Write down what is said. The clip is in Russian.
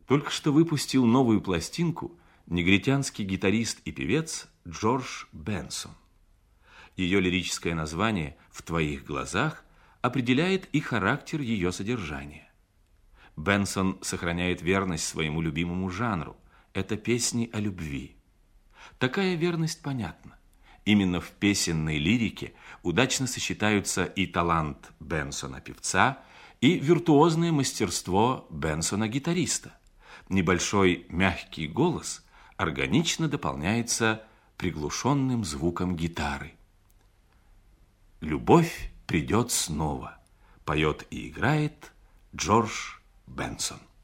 Только что выпустил новую пластинку негритянский гитарист и певец Джордж Бенсон. Ее лирическое название «В твоих глазах» определяет и характер ее содержания. Бенсон сохраняет верность своему любимому жанру. Это песни о любви. Такая верность понятна. Именно в песенной лирике удачно сочетаются и талант Бенсона-певца, и виртуозное мастерство Бенсона-гитариста. Небольшой мягкий голос органично дополняется приглушенным звуком гитары. «Любовь придет снова», поет и играет Джордж Бенсон.